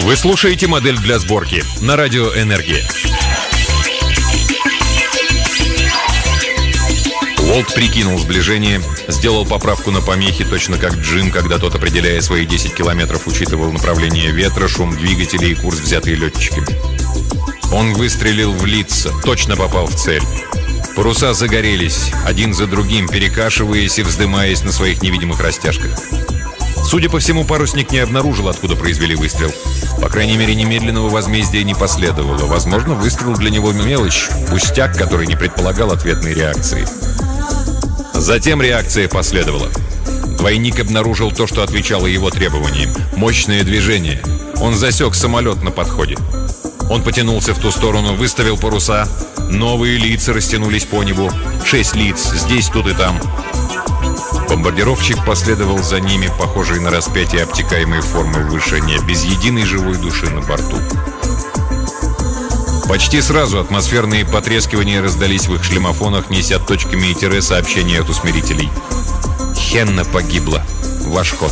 Вы слушаете «Модель для сборки» на радио «Энергия». Уолт прикинул сближение, сделал поправку на помехи, точно как Джим, когда тот, определяя свои 10 километров, учитывал направление ветра, шум двигателей и курс, взятый летчиками. Он выстрелил в лица, точно попал в цель. Паруса загорелись, один за другим, перекашиваясь и вздымаясь на своих невидимых растяжках. Судя по всему, парусник не обнаружил, откуда произвели выстрел. По крайней мере, немедленного возмездия не последовало. Возможно, выстрел для него мелочь, пустяк, который не предполагал ответной реакции. Затем реакция последовала. Двойник обнаружил то, что отвечало его требованиям. Мощное движение. Он засек самолет на подходе. Он потянулся в ту сторону, выставил паруса. Новые лица растянулись по небу. 6 лиц, здесь, тут и там. Бомбардировщик последовал за ними, похожий на распятие обтекаемой формы вышения, без единой живой души на борту. Почти сразу атмосферные потрескивания раздались в их шлемофонах, неся точками и тире сообщения от усмирителей. «Хенна погибла. Ваш ход».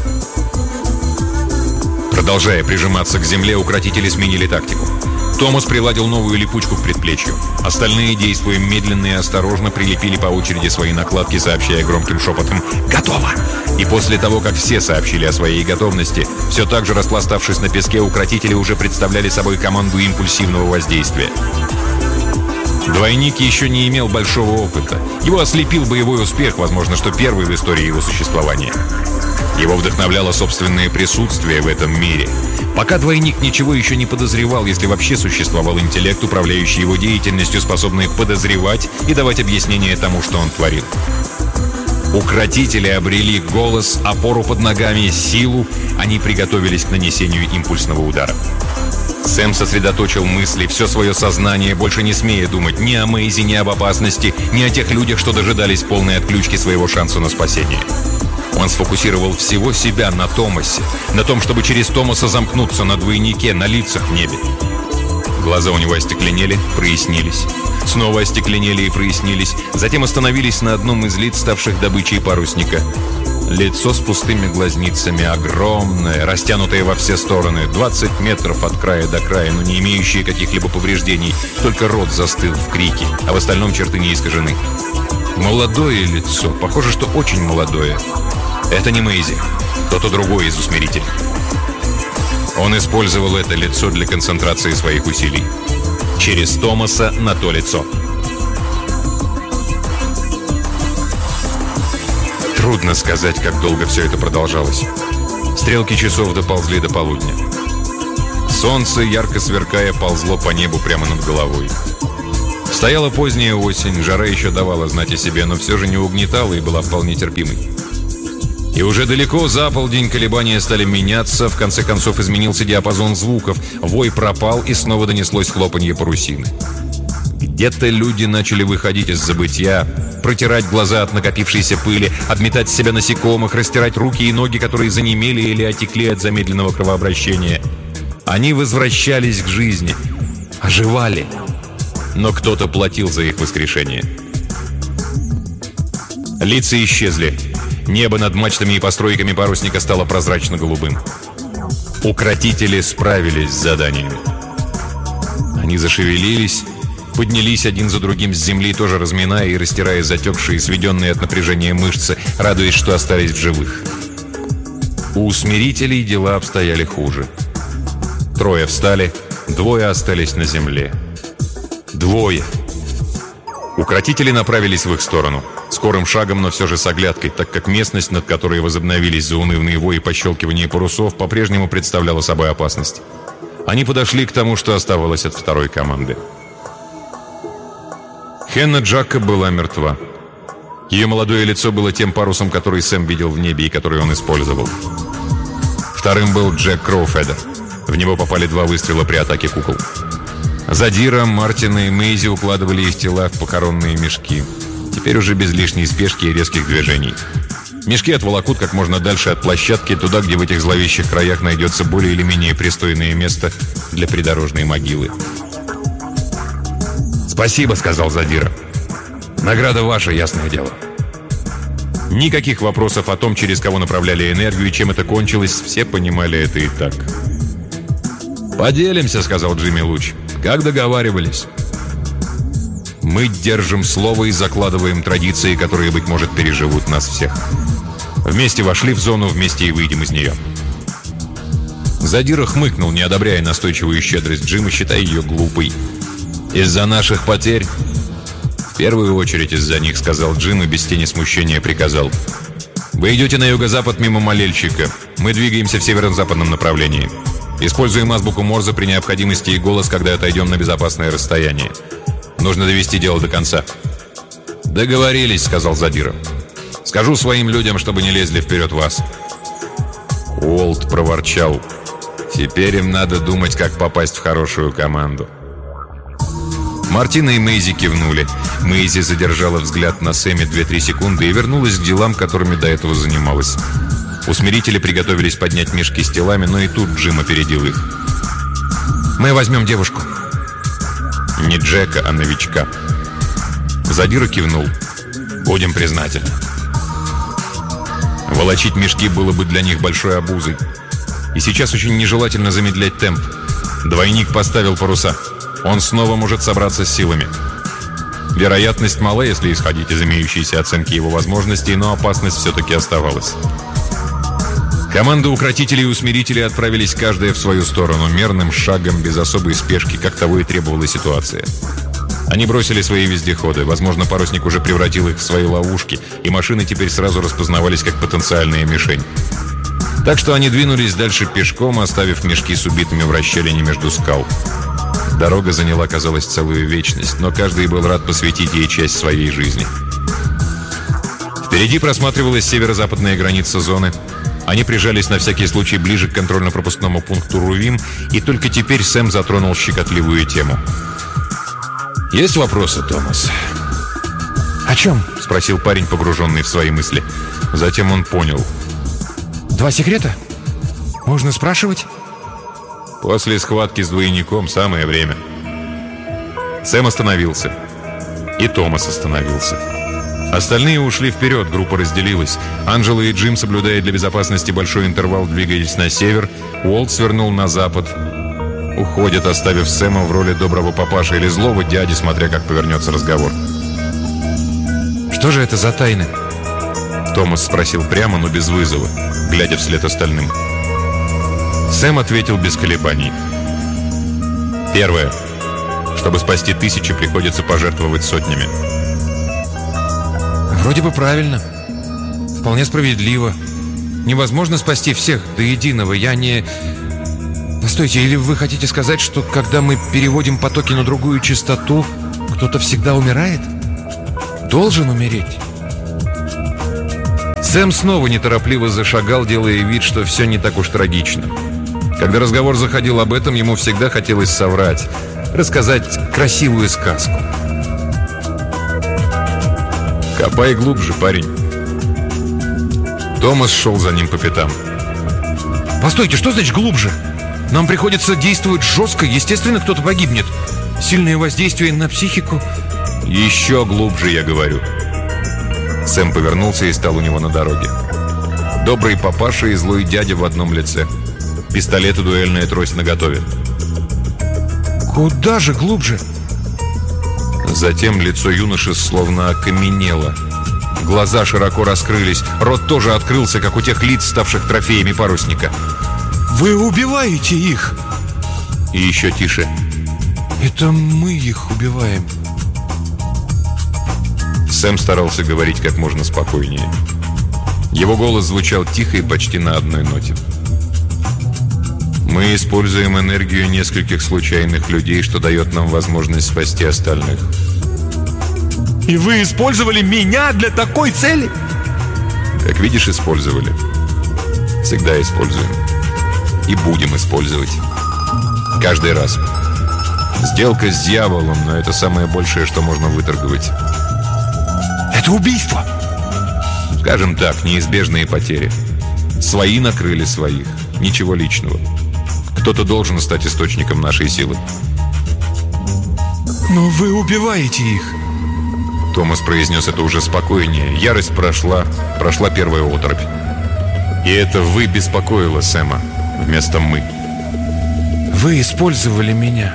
Продолжая прижиматься к земле, укротители сменили тактику. Томас приладил новую липучку к предплечью. Остальные, действуя медленно и осторожно, прилепили по очереди свои накладки, сообщая громким шепотом «Готово!». И после того, как все сообщили о своей готовности, все так же распластавшись на песке, укротители уже представляли собой команду импульсивного воздействия. Двойник еще не имел большого опыта. Его ослепил боевой успех, возможно, что первый в истории его существования. Его вдохновляло собственное присутствие в этом мире. Пока двойник ничего еще не подозревал, если вообще существовал интеллект, управляющий его деятельностью, способный подозревать и давать объяснение тому, что он творил. Укротители обрели голос, опору под ногами, силу. Они приготовились к нанесению импульсного удара. Сэм сосредоточил мысли, все свое сознание, больше не смея думать ни о Мэйзи, ни об опасности, ни о тех людях, что дожидались полной отключки своего шанса на спасение. Он сфокусировал всего себя на Томасе, на том, чтобы через Томаса замкнуться на двойнике, на лицах в небе. Глаза у него остекленели, прояснились. Снова остекленели и прояснились. Затем остановились на одном из лиц, ставших добычей парусника. Лицо с пустыми глазницами, огромное, растянутое во все стороны, 20 метров от края до края, но не имеющее каких-либо повреждений. Только рот застыл в крике, а в остальном черты не искажены. Молодое лицо, похоже, что очень молодое. Это не Мэйзи, кто-то другой из усмирителей. Он использовал это лицо для концентрации своих усилий. Через Томаса на то лицо. Трудно сказать, как долго все это продолжалось. Стрелки часов доползли до полудня. Солнце, ярко сверкая, ползло по небу прямо над головой. Стояла поздняя осень, жара еще давала знать о себе, но все же не угнетала и была вполне терпимой. И уже далеко за полдень колебания стали меняться, в конце концов изменился диапазон звуков, вой пропал и снова донеслось хлопанье парусины. Где-то люди начали выходить из забытья, протирать глаза от накопившейся пыли, отметать с себя насекомых, растирать руки и ноги, которые занемели или отекли от замедленного кровообращения. Они возвращались к жизни, оживали, но кто-то платил за их воскрешение. Лица исчезли. Небо над мачтами и постройками парусника стало прозрачно-голубым. Укротители справились с заданием. Они зашевелились, поднялись один за другим с земли, тоже разминая и растирая затекшие, сведенные от напряжения мышцы, радуясь, что остались в живых. У усмирителей дела обстояли хуже. 3 встали, 2 остались на земле. 2. Укротители направились в их сторону. Скорым шагом, но все же с оглядкой, так как местность, над которой возобновились заунывные вои и пощелкивание парусов, по-прежнему представляла собой опасность. Они подошли к тому, что оставалось от второй команды. Хенна Джакка была мертва. Ее молодое лицо было тем парусом, который Сэм видел в небе и который он использовал. Вторым был Джек Кроуфедер. В него попали 2 выстрела при атаке кукол. Задира, Мартина и Мэйзи укладывали их тела в похоронные мешки. Теперь уже без лишней спешки и резких движений. Мешки отволокут как можно дальше от площадки, туда, где в этих зловещих краях найдется более или менее пристойное место для придорожной могилы. «Спасибо», — сказал Задира. «Награда ваша, ясное дело». Никаких вопросов о том, через кого направляли энергию и чем это кончилось, все понимали это и так. «Поделимся», — сказал Джимми Луч. «Как договаривались». Мы держим слово и закладываем традиции, которые, быть может, переживут нас всех. Вместе вошли в зону, вместе и выйдем из нее. Задира хмыкнул, не одобряя настойчивую щедрость Джима, считая ее глупой. «Из-за наших потерь?» «В первую очередь из-за них», — сказал Джим и без тени смущения приказал. «Вы идете на юго-запад мимо молельщика. Мы двигаемся в северо-западном направлении. Используем азбуку Морзе при необходимости и голос, когда отойдем на безопасное расстояние. Нужно довести дело до конца». «Договорились», — сказал Задира. «Скажу своим людям, чтобы не лезли вперед вас». Уолт проворчал. «Теперь им надо думать, как попасть в хорошую команду». Мартина и Мэйзи кивнули. Мэйзи задержала взгляд на Сэме 2-3 секунды и вернулась к делам, которыми до этого занималась. Усмирители приготовились поднять мешки с телами, но и тут Джим опередил их. «Мы возьмем девушку». Не Джека, а новичка. Задира кивнул. «Будем признательны». Волочить мешки было бы для них большой обузой. И сейчас очень нежелательно замедлять темп. Двойник поставил паруса. Он снова может собраться с силами. Вероятность мала, если исходить из имеющейся оценки его возможностей, но опасность все-таки оставалась. Команда укротителей и усмирителей отправились каждая в свою сторону, мерным шагом, без особой спешки, как того и требовала ситуация. Они бросили свои вездеходы. Возможно, парусник уже превратил их в свои ловушки, и машины теперь сразу распознавались как потенциальная мишень. Так что они двинулись дальше пешком, оставив мешки с убитыми в расщелине между скал. Дорога заняла, казалось, целую вечность, но каждый был рад посвятить ей часть своей жизни. Впереди просматривалась северо-западная граница зоны. Они прижались на всякий случай ближе к контрольно-пропускному пункту Рувим, и только теперь Сэм затронул щекотливую тему. «Есть вопросы, Томас?» «О чем?» — спросил парень, погруженный в свои мысли. Затем он понял. 2 секрета? Можно спрашивать?» После схватки с двойником самое время. Сэм остановился. И Томас остановился. Остальные ушли вперед, группа разделилась. Анджела и Джим, соблюдая для безопасности большой интервал, двигались на север. Уолт свернул на запад. Уходят, оставив Сэма в роли доброго папаши или злого дяди, смотря как повернется разговор. «Что же это за тайны?» Томас спросил прямо, но без вызова, глядя вслед остальным. Сэм ответил без колебаний. Первое. Чтобы спасти 1000, приходится пожертвовать сотнями. Вроде бы правильно. Вполне справедливо. Невозможно спасти всех до единого. Я не... Постойте, или вы хотите сказать, что когда мы переводим потоки на другую частоту, кто-то всегда умирает? Должен умереть? Сэм снова неторопливо зашагал, делая вид, что все не так уж трагично. Когда разговор заходил об этом, ему всегда хотелось соврать, рассказать красивую сказку. «Копай глубже, парень». Томас шел за ним по пятам. «Постойте, что значит глубже? Нам приходится действовать жестко, естественно, кто-то погибнет. Сильное воздействие на психику». «Еще глубже, я говорю». Сэм повернулся и стал у него на дороге. Добрый папаша и злой дядя в одном лице. Пистолет и дуэльная трость наготове. «Куда же глубже?» Затем лицо юноши словно окаменело. Глаза широко раскрылись. Рот тоже открылся, как у тех лиц, ставших трофеями парусника. «Вы убиваете их!» И еще тише. «Это мы их убиваем». Сэм старался говорить как можно спокойнее. Его голос звучал тихо и почти на одной ноте. «Мы используем энергию нескольких случайных людей, что дает нам возможность спасти остальных». «И вы использовали меня для такой цели?» «Как видишь, использовали. Всегда используем. И будем использовать. Каждый раз. Сделка с дьяволом, но это самое большее, что можно выторговать». «Это убийство!» «Скажем так, неизбежные потери. Свои накрыли своих. Ничего личного. Кто-то должен стать источником нашей силы». «Но вы убиваете их!» Томас произнес это уже спокойнее. Ярость прошла первая оторопь. И это «вы» беспокоило Сэма вместо «мы». Вы использовали меня.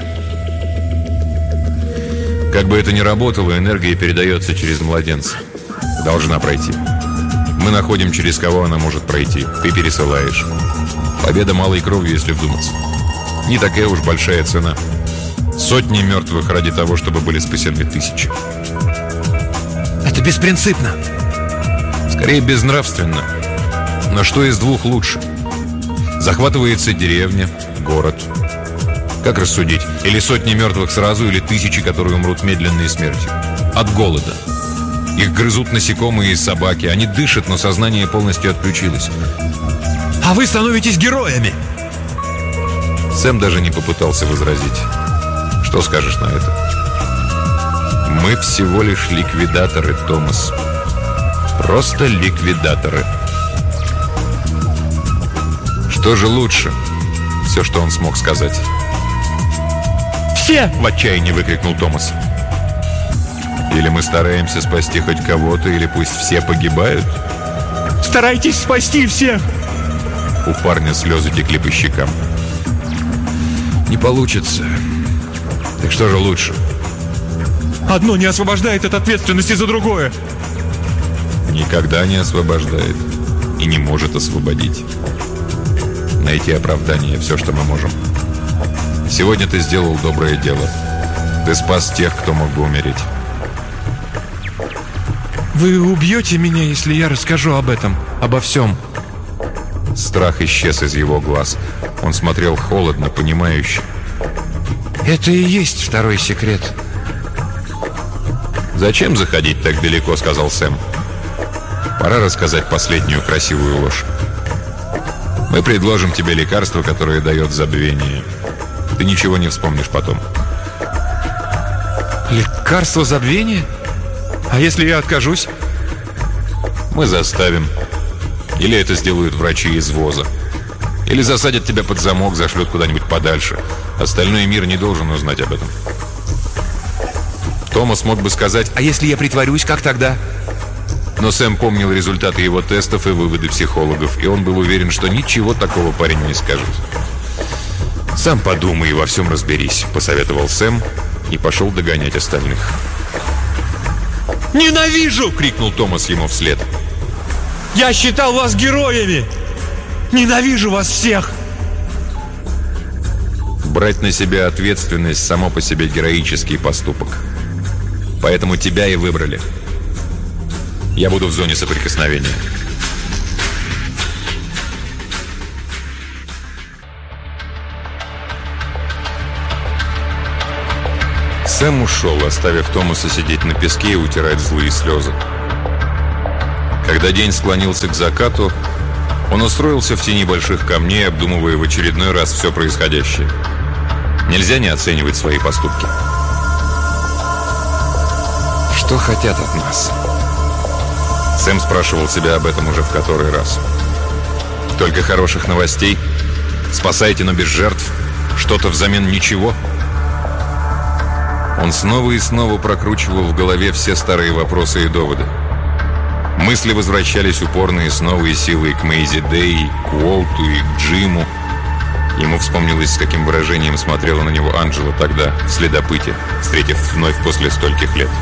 Как бы это ни работало, энергия передается через младенца. Должна пройти. Мы находим, через кого она может пройти. Ты пересылаешь. Победа малой кровью, если вдуматься. Не такая уж большая цена. Сотни мертвых ради того, чтобы были спасены тысячи. Это беспринципно. Скорее, безнравственно. Но что из двух лучше? Захватывается деревня, город. Как рассудить? Или сотни мертвых сразу, или тысячи, которые умрут медленной смертью. От голода. Их грызут насекомые и собаки. Они дышат, но сознание полностью отключилось. А вы становитесь героями! Сэм даже не попытался возразить. Что скажешь на это? Мы всего лишь ликвидаторы, Томас. Просто ликвидаторы. Что же лучше? Все, что он смог сказать. Все! В отчаянии выкрикнул Томас. Или мы стараемся спасти хоть кого-то, или пусть все погибают? Старайтесь спасти всех! У парня слезы текли по щекам. Не получится. Так что же лучше? Одно не освобождает от ответственности за другое. Никогда не освобождает. И не может освободить. Найти оправдание — все, что мы можем. Сегодня ты сделал доброе дело. Ты спас тех, кто мог бы умереть. Вы убьете меня, если я расскажу об этом, обо всем? Страх исчез из его глаз. Он смотрел холодно, понимающе. Это и есть второй секрет. «Зачем заходить так далеко?» — сказал Сэм. «Пора рассказать последнюю красивую ложь. Мы предложим тебе лекарство, которое дает забвение. Ты ничего не вспомнишь потом». Лекарство забвения? А если я откажусь? Мы заставим. Или это сделают врачи из ВОЗа. Или засадят тебя под замок, зашлют куда-нибудь подальше. Остальной мир не должен узнать об этом. Томас мог бы сказать: а если я притворюсь, как тогда? Но Сэм помнил результаты его тестов и выводы психологов, и он был уверен, что ничего такого парень не скажет. «Сам подумай и во всем разберись», — посоветовал Сэм и пошел догонять остальных. «Ненавижу!» — крикнул Томас ему вслед. «Я считал вас героями! Ненавижу вас всех!» Брать на себя ответственность — само по себе героический поступок. Поэтому тебя и выбрали. Я буду в зоне соприкосновения. Сэм ушел, оставив Томаса сидеть на песке и утирать злые слезы. Когда день склонился к закату, он устроился в тени больших камней, обдумывая в очередной раз все происходящее. Нельзя не оценивать свои поступки. Что хотят от нас? Сэм спрашивал себя об этом уже в который раз. Только хороших новостей? Спасайте, но без жертв? Что-то взамен ничего? Он снова и снова прокручивал в голове все старые вопросы и доводы. Мысли возвращались упорно и с новой силой к Мэйзи Дэй, к Уолту и к Джиму. Ему вспомнилось, с каким выражением смотрела на него Анджела тогда, в «Следопыте», встретив вновь после стольких лет.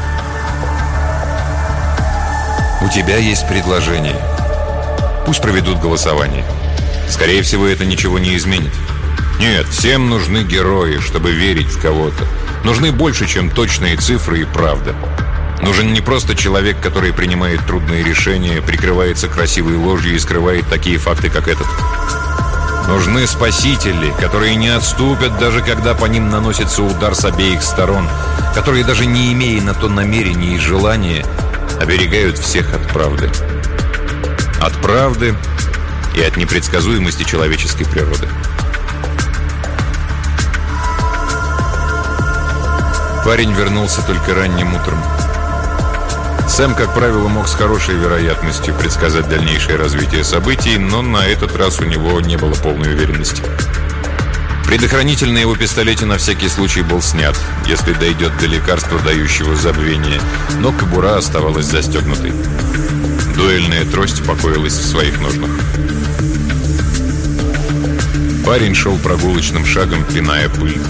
«У тебя есть предложение. Пусть проведут голосование. Скорее всего, это ничего не изменит. Нет, всем нужны герои, чтобы верить в кого-то. Нужны больше, чем точные цифры и правда. Нужен не просто человек, который принимает трудные решения, прикрывается красивой ложью и скрывает такие факты, как этот. Нужны спасители, которые не отступят, даже когда по ним наносится удар с обеих сторон, которые, даже не имея на то намерения и желания, оберегают всех от правды. От правды и от непредсказуемости человеческой природы. Парень вернулся только ранним утром. Сэм, как правило, мог с хорошей вероятностью предсказать дальнейшее развитие событий, но на этот раз у него не было полной уверенности. Предохранитель на его пистолете на всякий случай был снят, если дойдет до лекарства, дающего забвение, но кобура оставалась застегнутой. Дуэльная трость покоилась в своих ножнах. Парень шел прогулочным шагом, пиная пыль.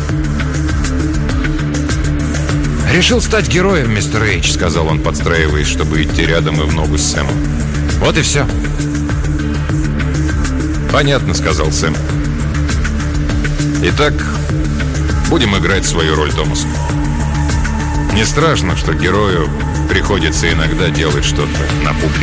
«Решил стать героем, мистер Эйч», — сказал он, подстраиваясь, чтобы идти рядом и в ногу с Сэмом. «Вот и все». «Понятно», — сказал Сэм. «Итак, будем играть свою роль, Томас. Не страшно, что герою приходится иногда делать что-то на публике.